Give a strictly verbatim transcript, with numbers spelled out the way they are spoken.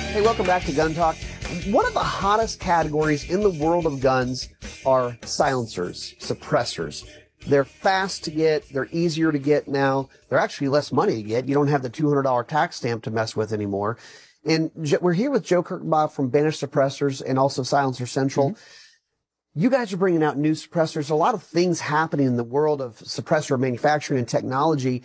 Hey, welcome back to Gun Talk. One of the hottest categories in the world of guns are silencers, suppressors. They're fast to get. They're easier to get now. They're actually less money to get. You don't have the two hundred dollars tax stamp to mess with anymore. And we're here with Joe Kirkenbaugh from Banish Suppressors and also Silencer Central. Mm-hmm. You guys are bringing out new suppressors. A lot of things happening in the world of suppressor manufacturing and technology.